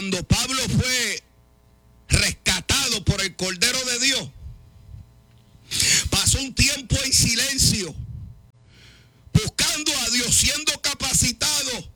cuando Pablo fue rescatado por el Cordero de Dios, pasó un tiempo en silencio, buscando a Dios, siendo capacitado